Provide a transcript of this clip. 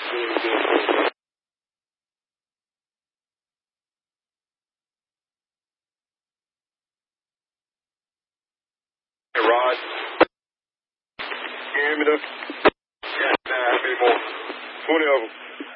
Hey, Rod. Can you hear me though? Yeah, how many more? 20 of them.